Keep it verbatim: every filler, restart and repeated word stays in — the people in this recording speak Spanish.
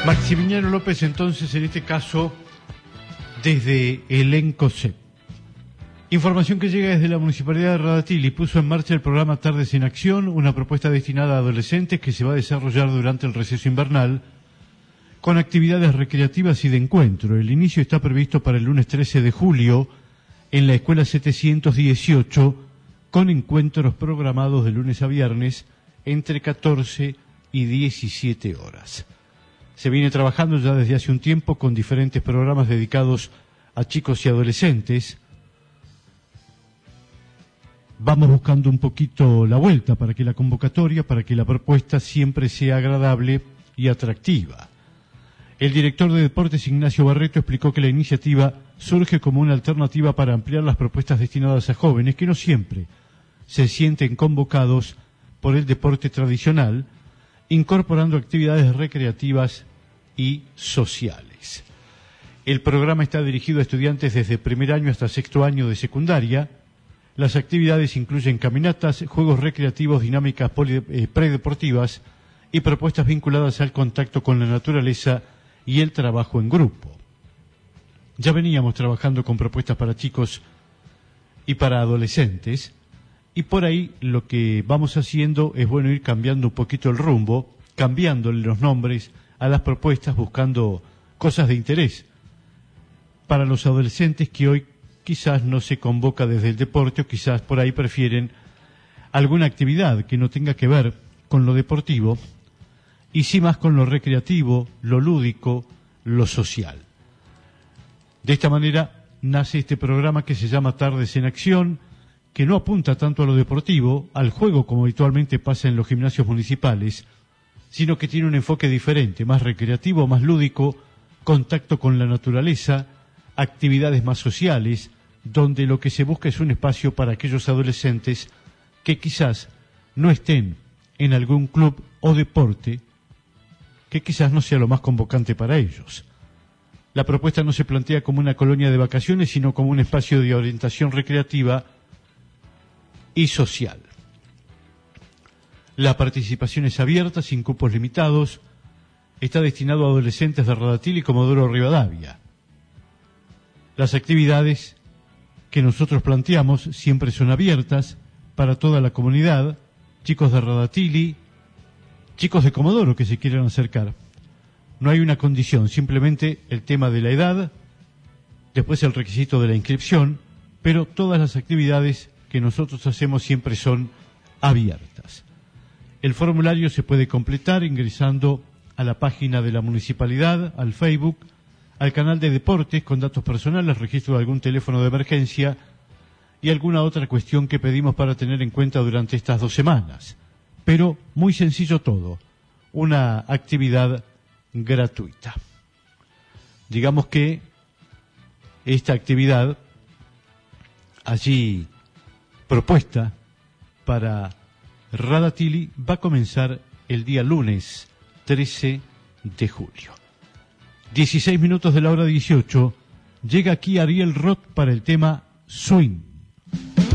Maximiliano López, entonces, en este caso, desde el ENCOSEP. Información que llega desde la Municipalidad de Radatili. Puso en marcha el programa Tardes en Acción, una propuesta destinada a adolescentes que se va a desarrollar durante el receso invernal, con actividades recreativas y de encuentro. El inicio está previsto para el lunes trece de julio en la Escuela setecientos dieciocho, con encuentros programados de lunes a viernes entre catorce y diecisiete horas. Se viene trabajando ya desde hace un tiempo con diferentes programas dedicados a chicos y adolescentes. Vamos buscando un poquito la vuelta para que la convocatoria, para que la propuesta siempre sea agradable y atractiva. El director de Deportes, Ignacio Barreto, explicó que la iniciativa surge como una alternativa para ampliar las propuestas destinadas a jóvenes que no siempre se sienten convocados por el deporte tradicional, incorporando actividades recreativas y sociales. El programa está dirigido a estudiantes desde primer año hasta sexto año de secundaria. Las actividades incluyen caminatas, juegos recreativos, dinámicas poli, eh, predeportivas y propuestas vinculadas al contacto con la naturaleza y el trabajo en grupo. Ya veníamos trabajando con propuestas para chicos y para adolescentes, y por ahí lo que vamos haciendo es bueno ir cambiando un poquito el rumbo, cambiándole los nombres a las propuestas, buscando cosas de interés para los adolescentes que hoy quizás no se convoca desde el deporte, o quizás por ahí prefieren alguna actividad que no tenga que ver con lo deportivo, y sí más con lo recreativo, lo lúdico, lo social. De esta manera nace este programa que se llama Tardes en Acción, que no apunta tanto a lo deportivo, al juego como habitualmente pasa en los gimnasios municipales, sino que tiene un enfoque diferente, más recreativo, más lúdico, contacto con la naturaleza, actividades más sociales, donde lo que se busca es un espacio para aquellos adolescentes que quizás no estén en algún club o deporte, que quizás no sea lo más convocante para ellos. La propuesta no se plantea como una colonia de vacaciones, sino como un espacio de orientación recreativa y social. La participación es abierta, sin cupos limitados. Está destinado a adolescentes de Radatili y Comodoro Rivadavia. Las actividades que nosotros planteamos siempre son abiertas para toda la comunidad, chicos de Radatili, chicos de Comodoro que se quieran acercar. No hay una condición, simplemente el tema de la edad, después el requisito de la inscripción, pero todas las actividades que nosotros hacemos siempre son abiertas. El formulario se puede completar ingresando a la página de la municipalidad, al Facebook, al canal de deportes con datos personales, registro de algún teléfono de emergencia y alguna otra cuestión que pedimos para tener en cuenta durante estas dos semanas. Pero muy sencillo todo, una actividad gratuita. Digamos que esta actividad allí propuesta para Radatili va a comenzar el día lunes trece de julio. dieciséis minutos de la hora dieciocho, llega aquí Ariel Roth para el tema Swing.